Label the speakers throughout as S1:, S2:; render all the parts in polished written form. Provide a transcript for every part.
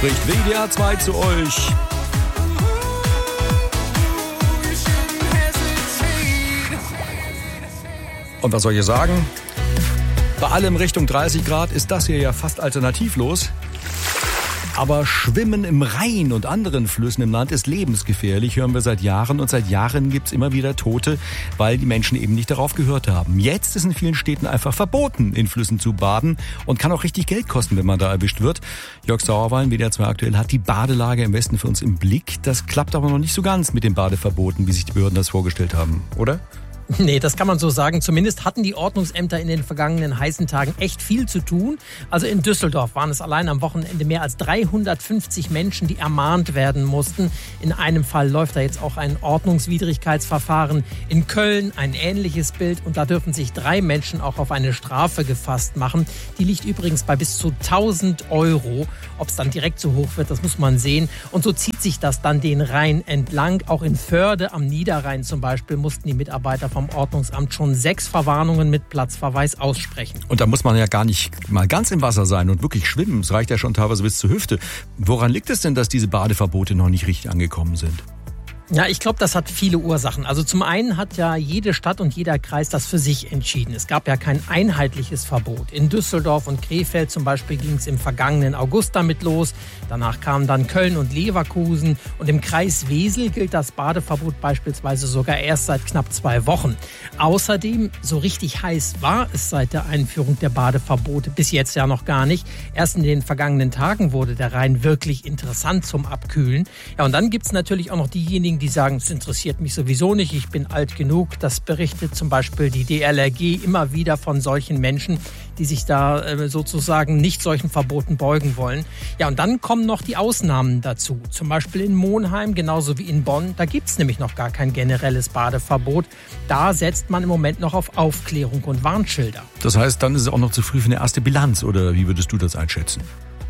S1: Spricht WDR 2 zu euch. Und was soll ich sagen? Bei allem Richtung 30 Grad ist das hier ja fast alternativlos. Aber Schwimmen im Rhein und anderen Flüssen im Land ist lebensgefährlich, hören wir seit Jahren. Und seit Jahren gibt's immer wieder Tote, weil die Menschen eben nicht darauf gehört haben. Jetzt ist in vielen Städten einfach verboten, in Flüssen zu baden. Und kann auch richtig Geld kosten, wenn man da erwischt wird. Jörg Sauerwein, WDR 2 aktuell, hat die Badelage im Westen für uns im Blick. Das klappt aber noch nicht so ganz mit den Badeverboten, wie sich die Behörden das vorgestellt haben, oder?
S2: Nee, das kann man so sagen. Zumindest hatten die Ordnungsämter in den vergangenen heißen Tagen echt viel zu tun. Also in Düsseldorf waren es allein am Wochenende mehr als 350 Menschen, die ermahnt werden mussten. In einem Fall läuft da jetzt auch ein Ordnungswidrigkeitsverfahren. In Köln ein ähnliches Bild. Und da dürfen sich 3 Menschen auch auf eine Strafe gefasst machen. Die liegt übrigens bei bis zu 1.000 €. Ob es dann direkt so hoch wird, das muss man sehen. Und so zieht sich das dann den Rhein entlang. Auch in Förde am Niederrhein zum Beispiel mussten die Mitarbeiter vom Ordnungsamt schon 6 Verwarnungen mit Platzverweis aussprechen.
S1: Und da muss man ja gar nicht mal ganz im Wasser sein und wirklich schwimmen. Es reicht ja schon teilweise bis zur Hüfte. Woran liegt es denn, dass diese Badeverbote noch nicht richtig angekommen sind?
S2: Ja, ich glaube, das hat viele Ursachen. Also zum einen hat ja jede Stadt und jeder Kreis das für sich entschieden. Es gab ja kein einheitliches Verbot. In Düsseldorf und Krefeld zum Beispiel ging es im vergangenen August damit los. Danach kamen dann Köln und Leverkusen. Und im Kreis Wesel gilt das Badeverbot beispielsweise sogar erst seit knapp 2 Wochen. Außerdem, so richtig heiß war es seit der Einführung der Badeverbote bis jetzt ja noch gar nicht. Erst in den vergangenen Tagen wurde der Rhein wirklich interessant zum Abkühlen. Ja, und dann gibt's natürlich auch noch diejenigen, die sagen, es interessiert mich sowieso nicht, ich bin alt genug. Das berichtet zum Beispiel die DLRG immer wieder von solchen Menschen, die sich da sozusagen nicht solchen Verboten beugen wollen. Ja, und dann kommen noch die Ausnahmen dazu. Zum Beispiel in Monheim, genauso wie in Bonn. Da gibt's nämlich noch gar kein generelles Badeverbot. Da setzt man im Moment noch auf Aufklärung und Warnschilder.
S1: Das heißt, dann ist es auch noch zu früh für eine erste Bilanz, oder wie würdest du das einschätzen?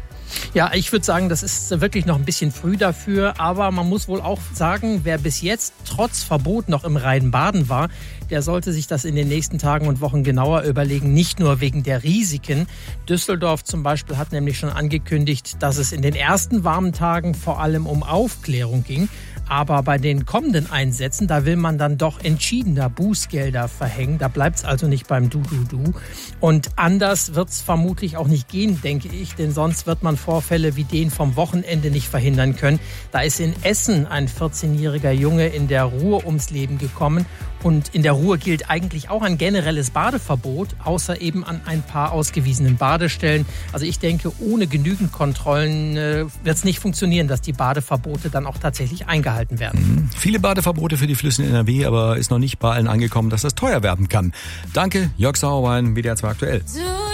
S2: Ja, ich würde sagen, das ist wirklich noch ein bisschen früh dafür. Aber man muss wohl auch sagen, wer bis jetzt trotz Verbot noch im Rhein baden war, der sollte sich das in den nächsten Tagen und Wochen genauer überlegen. Nicht nur wegen der Risiken. Düsseldorf zum Beispiel hat nämlich schon angekündigt, dass es in den ersten warmen Tagen vor allem um Aufklärung ging. Aber bei den kommenden Einsätzen, da will man dann doch entschiedener Bußgelder verhängen. Da bleibt es also nicht beim Du. Und anders wird es vermutlich auch nicht gehen, denke ich. Denn sonst wird man Vorfälle wie den vom Wochenende nicht verhindern können. Da ist in Essen ein 14-jähriger Junge in der Ruhr ums Leben gekommen. Und in der Ruhr gilt eigentlich auch ein generelles Badeverbot, außer eben an ein paar ausgewiesenen Badestellen. Also ich denke, ohne genügend Kontrollen wird es nicht funktionieren, dass die Badeverbote dann auch tatsächlich eingehalten werden.
S1: Viele Badeverbote für die Flüsse in NRW, aber ist noch nicht bei allen angekommen, dass das teuer werden kann. Danke, Jörg Sauerwein, WDR 2 aktuell.